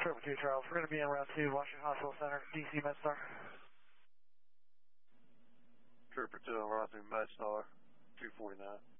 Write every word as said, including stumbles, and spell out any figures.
Triple two Charles, we're going to be en route to Washington Hospital Center, D C MedStar. Trooper two en route to MedStar, two forty-nine.